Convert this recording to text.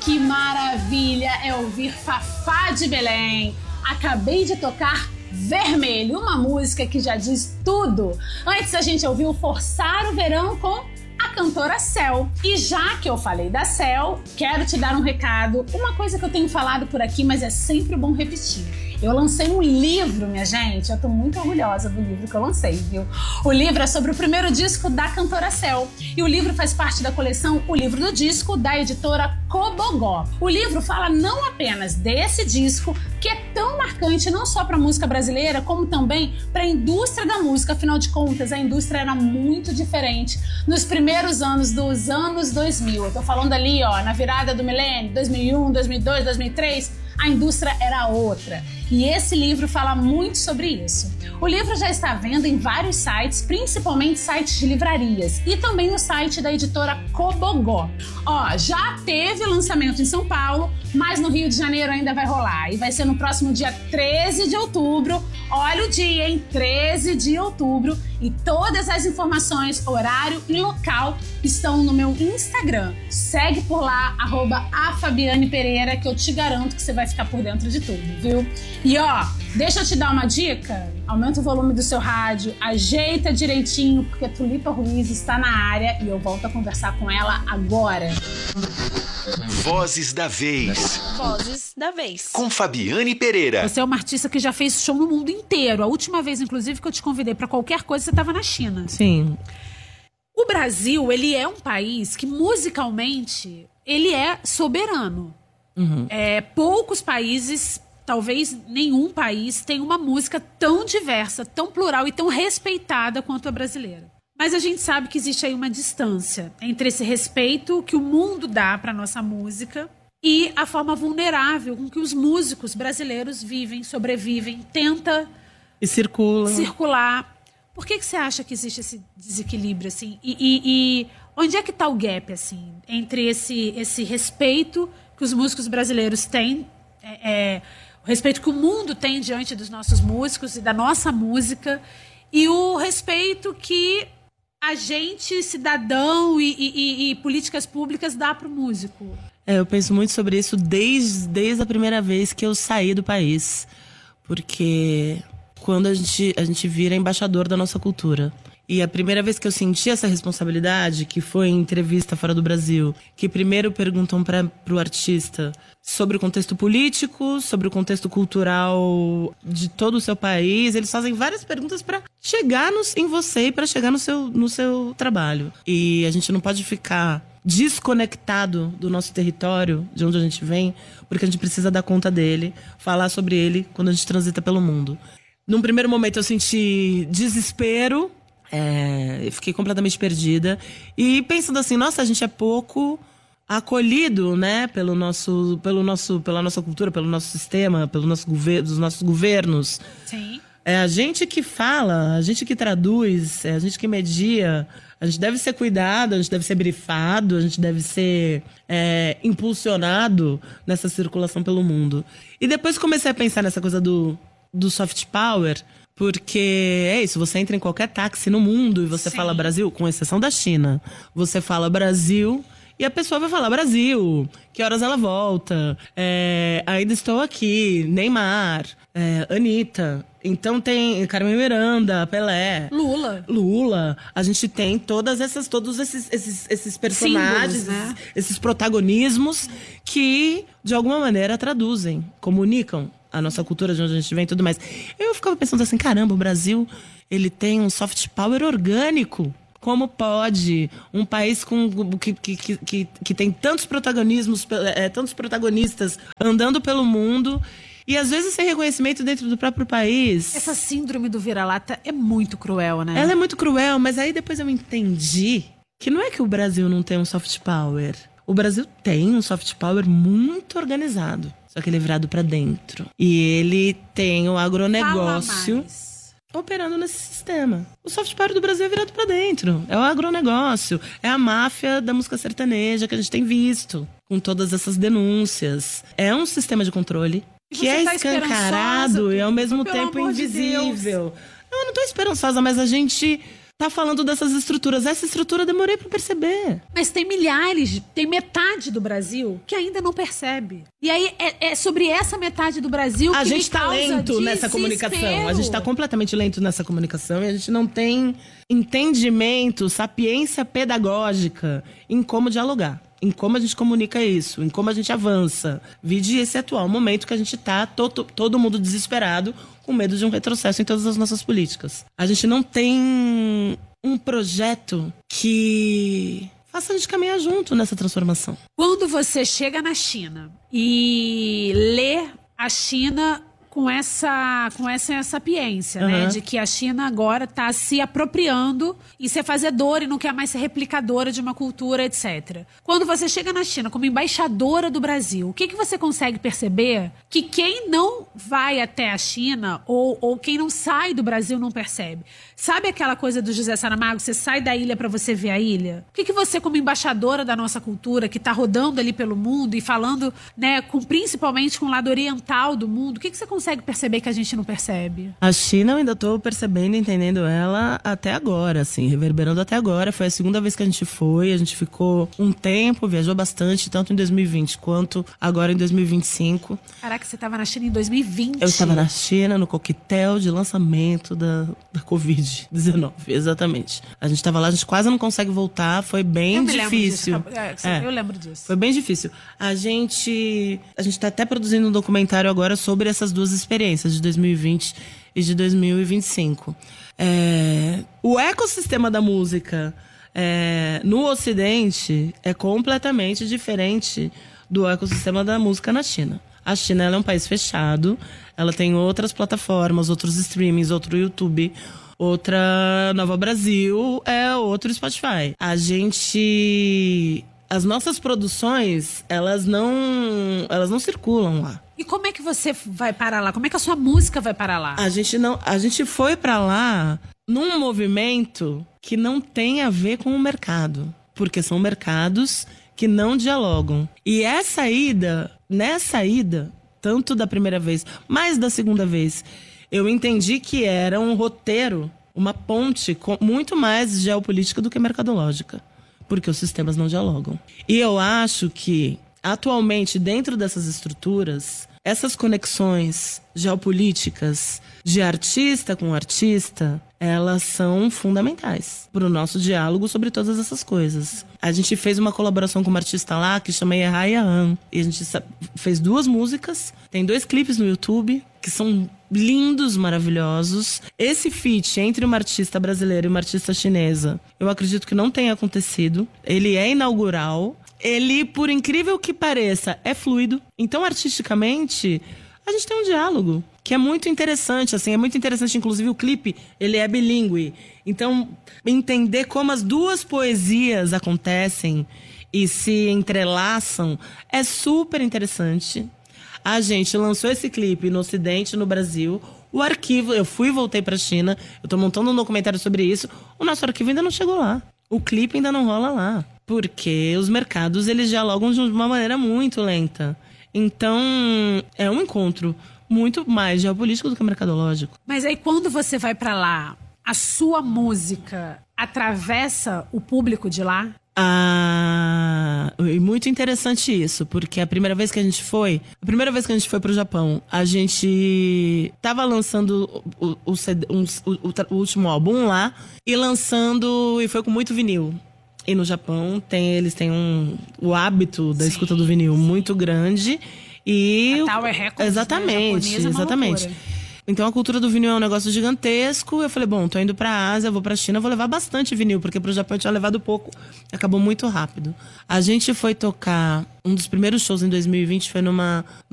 Que maravilha é ouvir Fafá de Belém. Acabei de tocar Vermelho, uma música que já diz tudo. Antes a gente ouviu Forçar o Verão com a cantora Céu. E já que eu falei da Céu, quero te dar um recado, uma coisa que eu tenho falado por aqui, mas é sempre bom repetir. Eu lancei um livro, minha gente, eu tô muito orgulhosa do livro que eu lancei, viu? O livro é sobre o primeiro disco da cantora Céu. E o livro faz parte da coleção O Livro do Disco, da editora Cobogó. O livro fala não apenas desse disco, que é tão marcante não só para a música brasileira, como também para a indústria da música. Afinal de contas, a indústria era muito diferente nos primeiros anos dos anos 2000. Eu tô falando ali, ó, na virada do milênio, 2001, 2002, 2003, a indústria era outra. E esse livro fala muito sobre isso. O livro já está à venda em vários sites, principalmente sites de livrarias, e também no site da editora Cobogó. Ó, já teve lançamento em São Paulo, mas no Rio de Janeiro ainda vai rolar. E vai ser no próximo dia 13 de outubro. Olha o dia, hein? 13 de outubro. E todas as informações, horário e local estão no meu Instagram. Segue por lá, @afabianepereira, que eu te garanto que você vai ficar por dentro de tudo, viu? E ó, deixa eu te dar uma dica. Aumenta o volume do seu rádio, ajeita direitinho, porque Tulipa Ruiz está na área e eu volto a conversar com ela agora. Vozes da Vez. Vozes da Vez. Com Fabiane Pereira. Você é uma artista que já fez show no mundo inteiro. A última vez, inclusive, que eu te convidei pra qualquer coisa, você estava na China. Sim. O Brasil, ele é um país que, musicalmente, ele é soberano. Uhum. Poucos países, talvez nenhum país, tem uma música tão diversa, tão plural e tão respeitada quanto a brasileira. Mas a gente sabe que existe aí uma distância entre esse respeito que o mundo dá para nossa música e a forma vulnerável com que os músicos brasileiros vivem, sobrevivem, tentam E circular. Por que você acha que existe esse desequilíbrio, assim? E onde é que está o gap, assim, entre esse respeito que os músicos brasileiros têm, o respeito que o mundo tem diante dos nossos músicos e da nossa música, e o respeito que a gente, cidadão e políticas públicas dá para o músico? Eu penso muito sobre isso desde a primeira vez que eu saí do país. Porque quando a gente vira embaixador da nossa cultura. E a primeira vez que eu senti essa responsabilidade, que foi em entrevista fora do Brasil, que primeiro perguntam pro artista sobre o contexto político, sobre o contexto cultural de todo o seu país. Eles fazem várias perguntas para chegar em você e para chegar no seu trabalho. E a gente não pode ficar desconectado do nosso território, de onde a gente vem, porque a gente precisa dar conta dele, falar sobre ele quando a gente transita pelo mundo. Num primeiro momento eu senti desespero, fiquei completamente perdida. E pensando assim, nossa, a gente é pouco acolhido, né, pela nossa cultura, pelo nosso sistema, dos nossos governos. Sim. É a gente que fala, a gente que traduz, é a gente que media. A gente deve ser cuidado, a gente deve ser brifado, a gente deve ser impulsionado nessa circulação pelo mundo. E depois comecei a pensar nessa coisa do soft power, porque é isso, você entra em qualquer táxi no mundo e você Sim. fala Brasil, com exceção da China. Você fala Brasil e a pessoa vai falar Brasil, que horas ela volta, ainda estou aqui, Neymar, Anitta. Então tem Carmen Miranda, Pelé, Lula. A gente tem todos esses personagens, símbolos, né? esses protagonismos que de alguma maneira traduzem, comunicam a nossa cultura, de onde a gente vem e tudo mais. Eu ficava pensando assim, caramba, o Brasil, ele tem um soft power orgânico. Como pode um país que tem tantos protagonismos, tantos protagonistas andando pelo mundo e às vezes sem reconhecimento dentro do próprio país? Essa síndrome do vira-lata é muito cruel, né? Ela é muito cruel, mas aí depois eu entendi que não é que o Brasil não tem um soft power. O Brasil tem um soft power muito organizado. Só que ele é virado pra dentro. E ele tem o agronegócio operando nesse sistema. O soft power do Brasil é virado pra dentro. É o agronegócio. É a máfia da música sertaneja que a gente tem visto. Com todas essas denúncias. É um sistema de controle que é escancarado e ao mesmo tempo invisível. Eu não tô esperançosa, mas a gente tá falando dessas estruturas. Essa estrutura eu demorei pra perceber. Mas tem milhares, tem metade do Brasil que ainda não percebe. E aí é sobre essa metade do Brasil que a me gente tá causa lento nessa desespero. comunicação. A gente tá completamente lento nessa comunicação e a gente não tem entendimento, sapiência pedagógica em como dialogar, em como a gente comunica isso, em como a gente avança. Vide esse atual momento que a gente tá todo mundo desesperado, com medo de um retrocesso em todas as nossas políticas. A gente não tem um projeto que faça a gente caminhar junto nessa transformação. Quando você chega na China e lê a China com essa sapiência, né? De que a China agora está se apropriando e ser fazedora e não quer mais ser replicadora de uma cultura, etc. Quando você chega na China como embaixadora do Brasil, o que você consegue perceber que quem não vai até a China ou quem não sai do Brasil não percebe? Sabe aquela coisa do José Saramago, você sai da ilha para você ver a ilha? O que você, como embaixadora da nossa cultura, que está rodando ali pelo mundo e falando, né, principalmente com o lado oriental do mundo, o que você consegue perceber que a gente não percebe? A China eu ainda tô percebendo, entendendo ela até agora, assim, reverberando até agora. Foi a segunda vez que a gente foi, a gente ficou um tempo, viajou bastante, tanto em 2020 quanto agora em 2025. Caraca, você estava na China em 2020? Eu estava na China, no coquetel de lançamento da Covid-19, exatamente. A gente estava lá, a gente quase não consegue voltar, foi bem difícil. Eu lembro disso. Foi bem difícil. A gente tá até produzindo um documentário agora sobre essas duas experiências, de 2020 e de 2025. O ecossistema da música no Ocidente é completamente diferente do ecossistema da música na China. A China, ela é um país fechado, ela tem outras plataformas, outros streamings, outro YouTube, outra Nova Brasil, outro Spotify. As nossas produções, elas não circulam lá. E como é que você vai parar lá? Como é que a sua música vai parar lá? A gente foi pra lá num movimento que não tem a ver com o mercado. Porque são mercados que não dialogam. E nessa ida, tanto da primeira vez, mais da segunda vez, eu entendi que era um roteiro, uma ponte muito mais geopolítica do que mercadológica. Porque os sistemas não dialogam. E eu acho que, atualmente, dentro dessas estruturas, essas conexões geopolíticas de artista com artista, elas são fundamentais para o nosso diálogo sobre todas essas coisas. A gente fez uma colaboração com uma artista lá que chama Yehaya Han. E a gente fez 2 músicas, tem 2 clipes no YouTube, que são lindos, maravilhosos. Esse feat entre uma artista brasileira e uma artista chinesa, eu acredito que não tenha acontecido. Ele é inaugural. Ele, por incrível que pareça, é fluido. Então, artisticamente, a gente tem um diálogo que é muito interessante, assim, é muito interessante. Inclusive, o clipe, ele é bilíngue. Então, entender como as duas poesias acontecem e se entrelaçam é super interessante. A gente lançou esse clipe no Ocidente, no Brasil. O arquivo, eu fui e voltei pra China. Eu tô montando um documentário sobre isso. O nosso arquivo ainda não chegou lá. O clipe ainda não rola lá. Porque os mercados, eles dialogam de uma maneira muito lenta. Então, é um encontro muito mais geopolítico do que mercadológico. Mas aí, quando você vai pra lá, a sua música atravessa o público de lá? Muito interessante isso, porque a primeira vez que a gente foi pro Japão, a gente tava lançando o último álbum lá e foi com muito vinil. E no Japão eles têm o hábito da escuta do vinil muito grande. E a Tower Records, exatamente, né? exatamente. Então a cultura do vinil é um negócio gigantesco. Eu falei, bom, tô indo pra Ásia, vou pra China, vou levar bastante vinil, porque pro Japão eu tinha levado pouco. Acabou muito rápido. A gente foi tocar, um dos primeiros shows em 2020 foi numa